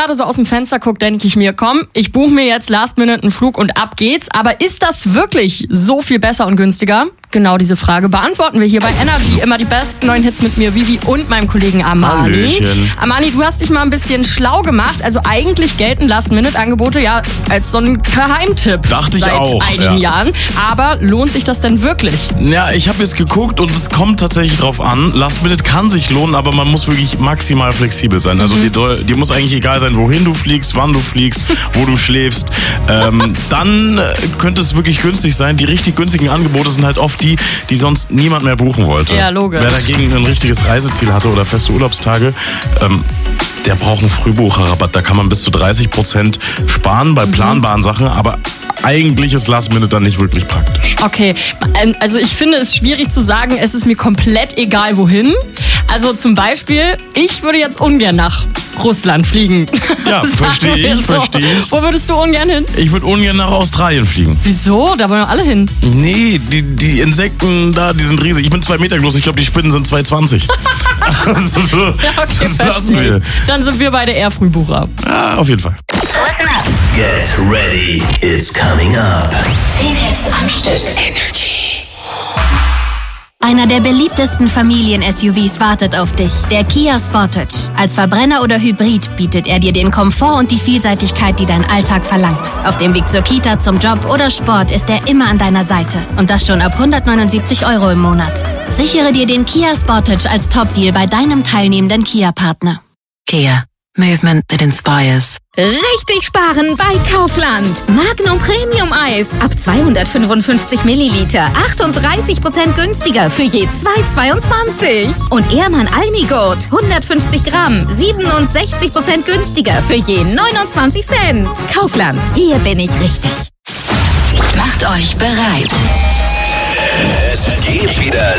gerade so aus dem Fenster gucke, denke ich mir, komm, ich buche mir jetzt last minute einen Flug und ab geht's. Aber ist das wirklich so viel besser und günstiger? Genau diese Frage beantworten wir hier bei Energy. Immer die besten neuen Hits mit mir, Vivi und meinem Kollegen Armani. Hallöchen. Armani, du hast dich mal ein bisschen schlau gemacht. Also eigentlich gelten Last-Minute-Angebote ja als so ein Geheimtipp. Dachte ich seit auch, einigen Jahren. Aber lohnt sich das denn wirklich? Ja, ich habe jetzt geguckt und es kommt tatsächlich drauf an. Last Minute kann sich lohnen, aber man muss wirklich maximal flexibel sein. Also dir muss eigentlich egal sein, wohin du fliegst, wann du fliegst, wo du schläfst. Dann könnte es wirklich günstig sein. Die richtig günstigen Angebote sind halt oft die sonst niemand mehr buchen wollte. Ja, logisch. Wer dagegen ein richtiges Reiseziel hatte oder feste Urlaubstage, der braucht einen Frühbucherrabatt. Da kann man bis zu 30% sparen bei planbaren Sachen, aber eigentlich ist Last Minute dann nicht wirklich praktisch. Okay, also ich finde es schwierig zu sagen, es ist mir komplett egal wohin. Also zum Beispiel, ich würde jetzt ungern nach Russland fliegen. Ja, verstehe ich. Wo würdest du ungern hin? Ich würde ungern nach Australien fliegen. Wieso? Da wollen wir alle hin. Nee, die Insekten da, die sind riesig. Ich bin 2 Meter groß, ich glaube, die Spinnen sind 2,20. Also, Ja, okay, das lassen wir. verstehe. Dann sind wir beide eher Frühbucher. Ja, auf jeden Fall. Listen up. Get ready, it's coming up. 10 Hits am Stück. Energy. Einer der beliebtesten Familien-SUVs wartet auf dich, der Kia Sportage. Als Verbrenner oder Hybrid bietet er dir den Komfort und die Vielseitigkeit, die dein Alltag verlangt. Auf dem Weg zur Kita, zum Job oder Sport ist er immer an deiner Seite. Und das schon ab 179 € im Monat. Sichere dir den Kia Sportage als Top-Deal bei deinem teilnehmenden Kia-Partner. Kia. Movement that inspires. Richtig sparen bei Kaufland. Magnum Premium Eis ab 255 Milliliter. 38% günstiger für je 2,22. Und Ehrmann Almigurt 150 Gramm. 67% günstiger für je 29 Cent. Kaufland. Hier bin ich richtig. Macht euch bereit. Es geht wieder